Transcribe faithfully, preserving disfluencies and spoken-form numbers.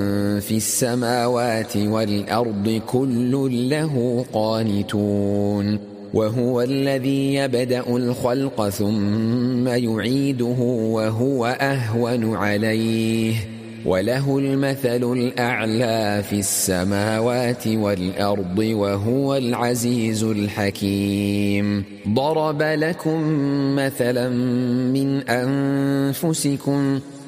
في السماوات والأرض كل له قانتون وهو الذي يبدأ الخلق ثم يعيده وهو أهون عليه وله المثل الأعلى في السماوات والأرض وهو العزيز الحكيم. ضرب لكم مثلا من أنفسكم